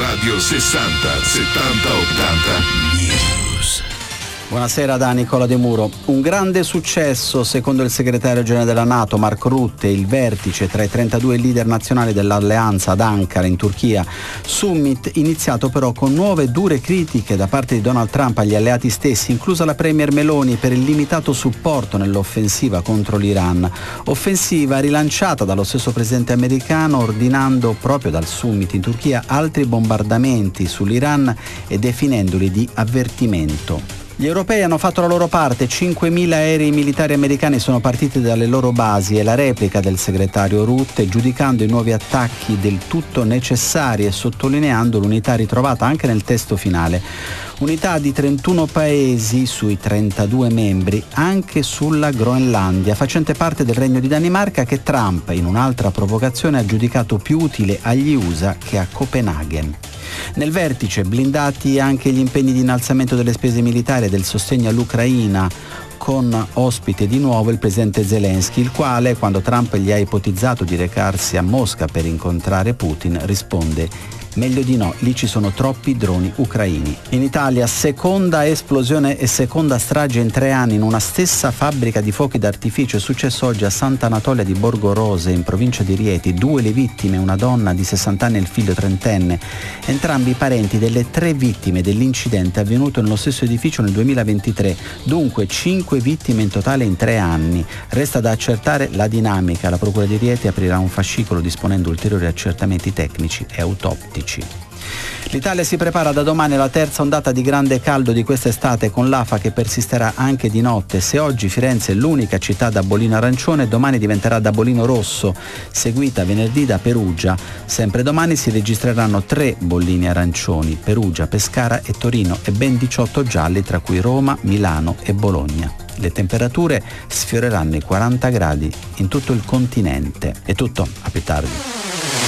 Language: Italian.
Radio 60 70 80 News. Buonasera da Nicola De Muro. Un grande successo, secondo il segretario generale della NATO Mark Rutte, il vertice tra i 32 leader nazionali dell'alleanza ad Ankara in Turchia. Summit iniziato però con nuove dure critiche da parte di Donald Trump agli alleati stessi, inclusa la premier Meloni, per il limitato supporto nell'offensiva contro l'Iran. Offensiva rilanciata dallo stesso presidente americano, ordinando proprio dal summit in Turchia altri bombardamenti sull'Iran e definendoli di avvertimento. Gli europei hanno fatto la loro parte, 5.000 aerei militari americani sono partiti dalle loro basi e la replica del segretario Rutte, giudicando i nuovi attacchi del tutto necessari e sottolineando l'unità ritrovata anche nel testo finale. Unità di 31 paesi sui 32 membri, anche sulla Groenlandia, facente parte del Regno di Danimarca, che Trump, in un'altra provocazione, ha giudicato più utile agli USA che a Copenaghen. Nel vertice blindati anche gli impegni di innalzamento delle spese militari e del sostegno all'Ucraina, con ospite di nuovo il presidente Zelensky, il quale, quando Trump gli ha ipotizzato di recarsi a Mosca per incontrare Putin, risponde: meglio di no, lì ci sono troppi droni ucraini. In Italia, seconda esplosione e seconda strage in 3 anni in una stessa fabbrica di fuochi d'artificio. È successo oggi a Sant'Anatolia di Borgo Rose, in provincia di Rieti. 2 le vittime, una donna di 60 anni e il figlio trentenne. Entrambi parenti delle 3 vittime dell'incidente avvenuto nello stesso edificio nel 2023. Dunque 5 vittime in totale in 3 anni. Resta da accertare la dinamica. La Procura di Rieti aprirà un fascicolo disponendo ulteriori accertamenti tecnici e autoptici. L'Italia si prepara da domani alla terza ondata di grande caldo di quest'estate, con l'afa che persisterà anche di notte. Se oggi Firenze è l'unica città da bollino arancione, domani diventerà da bollino rosso, seguita venerdì da Perugia. Sempre domani si registreranno 3 bollini arancioni: Perugia, Pescara e Torino, e ben 18 gialli, tra cui Roma, Milano e Bologna. Le temperature sfioreranno i 40 gradi in tutto il continente. È tutto, a più tardi.